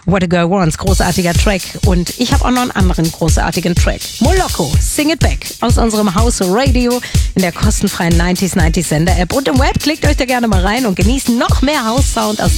What a Girl Wants, großartiger Track. Und ich habe auch noch einen anderen großartigen Track. Moloko, Sing It Back, aus unserem House Radio in der kostenfreien 90s Sender App. Und im Web, klickt euch da gerne mal rein und genießt noch mehr House Sound aus